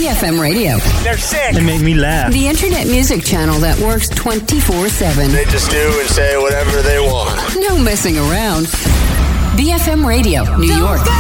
BFM Radio. They're sick. They make me laugh. The internet music channel that works 24/7. They just do and say whatever they want. No messing around. BFM Radio, New York.